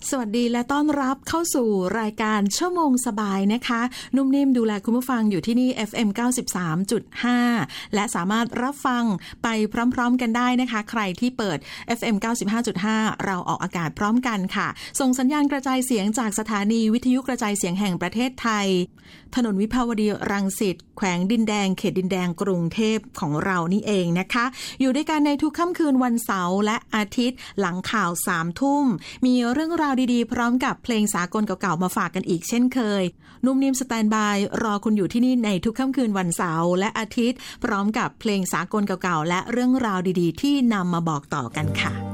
สวัสดีและต้อนรับเข้าสู่รายการชั่วโมงสบายนะคะนุ่มนิ่มดูแลคุณผู้ฟังอยู่ที่นี่ FM 93.5 และสามารถรับฟังไปพร้อมๆกันได้นะคะใครที่เปิด FM 95.5 เราออกอากาศพร้อมกันค่ะส่งสัญญาณกระจายเสียงจากสถานีวิทยุกระจายเสียงแห่งประเทศไทยถนนวิภาวดีรังสิตแขวงดินแดงเขตดินแดงกรุงเทพของเรานี่เองนะคะอยู่ด้วยกันในทุกค่ำคืนวันเสาร์และอาทิตย์หลังข่าว 3 ทุ่มมีเรื่องราวดีๆพร้อมกับเพลงสากลเก่าๆมาฝากกันอีกเช่นเคยนุ่มนิ่มสแตนบายรอคุณอยู่ที่นี่ในทุกค่ำคืนวันเสาร์และอาทิตย์พร้อมกับเพลงสากลเก่าๆและเรื่องราวดีๆที่นำมาบอกต่อกันค่ะ